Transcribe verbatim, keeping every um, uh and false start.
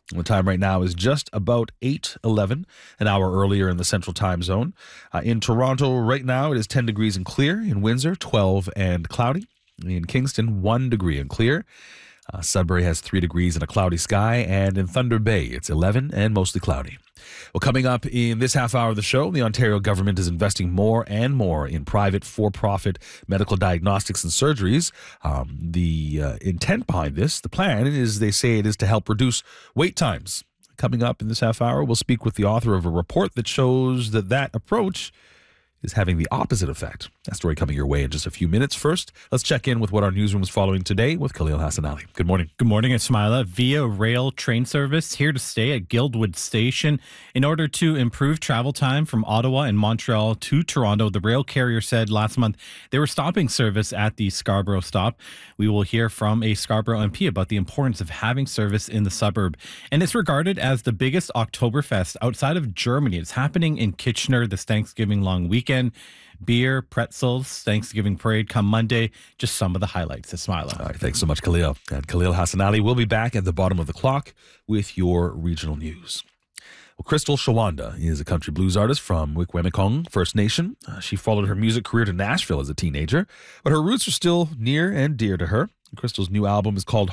The time right now is just about eight eleven, an hour earlier in the Central Time Zone. Uh, in Toronto right now, it is ten degrees and clear. In Windsor, twelve and cloudy. In Kingston, one degree and clear. Uh, Sudbury has three degrees and a cloudy sky. And in Thunder Bay, it's eleven and mostly cloudy. Well, coming up in this half hour of the show, the Ontario government is investing more and more in private for-profit medical diagnostics and surgeries. Um, the uh, intent behind this, the plan, is they say it is to help reduce wait times. Coming up in this half hour, we'll speak with the author of a report that shows that that approach is having the opposite effect. That story coming your way in just a few minutes. First, let's check in with what our newsroom is following today with Khalil Hassan-Ali. Good morning. Good morning, Ismaila. Via Rail train service here to stay at Guildwood Station. In order to improve travel time from Ottawa and Montreal to Toronto, the rail carrier said last month they were stopping service at the Scarborough stop. We will hear from a Scarborough M P about the importance of having service in the suburb. And it's regarded as the biggest Oktoberfest outside of Germany. It's happening in Kitchener this Thanksgiving long weekend. Beer, pretzels, Thanksgiving parade come Monday. Just some of the highlights. Ismaila. All right, thanks so much, Khalil. And Khalil Hassan-Ali will be back at the bottom of the clock with your regional news. Well, Crystal Shawanda is a country blues artist from Wikwemikong First Nation. Uh, she followed her music career to Nashville as a teenager, but her roots are still near and dear to her. Crystal's new album is called